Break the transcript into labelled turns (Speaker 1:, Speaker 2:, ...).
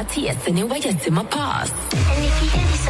Speaker 1: a taste and you were yet to my past. And if you hear this